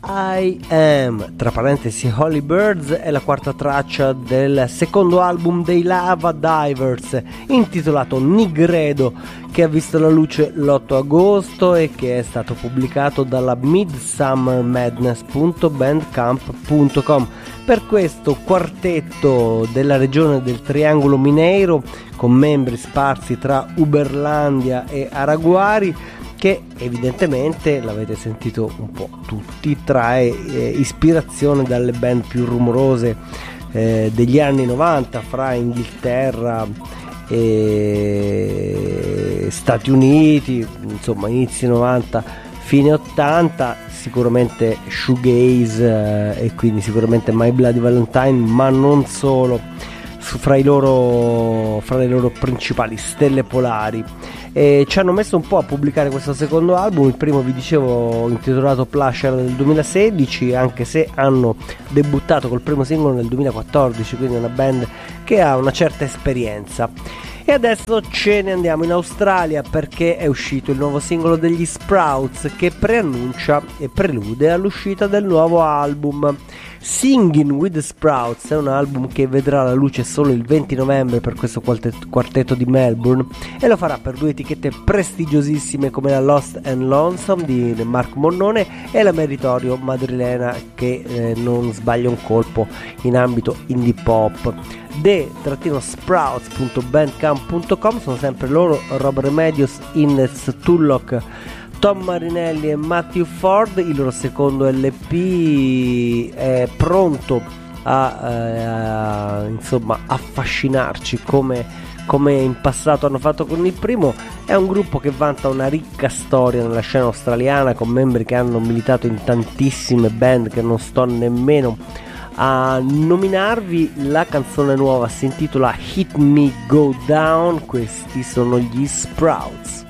I Am, tra parentesi Holy Birds, è la quarta traccia del secondo album dei Lava Divers, intitolato Nigredo, che ha visto la luce l'8 agosto e che è stato pubblicato dalla midsummermadness.bandcamp.com. Per questo quartetto della regione del Triangolo Mineiro, con membri sparsi tra Uberlandia e Araguari, che evidentemente, l'avete sentito un po' tutti, trae ispirazione dalle band più rumorose degli anni 90, fra Inghilterra e Stati Uniti, insomma inizi 90 fine 80, sicuramente shoegaze e quindi sicuramente My Bloody Valentine, ma non solo, fra le loro principali stelle polari. E ci hanno messo un po' a pubblicare questo secondo album. Il primo, vi dicevo, intitolato Plush, era del 2016, anche se hanno debuttato col primo singolo nel 2014, quindi è una band che ha una certa esperienza. E adesso ce ne andiamo in Australia, perché è uscito il nuovo singolo degli Sprouts, che preannuncia e prelude all'uscita del nuovo album. Singing with the Sprouts è un album che vedrà la luce solo il 20 novembre per questo quartetto di Melbourne, e lo farà per due etichette prestigiosissime come la Lost and Lonesome di Mark Monnone e la Meritorio madrilena, che non sbaglia un colpo in ambito indie pop. The-sprouts.bandcamp.com sono sempre loro, Rob Remedios, Ines Tulloch, Tom Marinelli e Matthew Ford. Il loro secondo LP è pronto a insomma affascinarci come in passato hanno fatto con il primo. È un gruppo che vanta una ricca storia nella scena australiana, con membri che hanno militato in tantissime band che non sto nemmeno a nominarvi. La canzone nuova si intitola Hit Me Go Down. Questi sono gli Sprouts.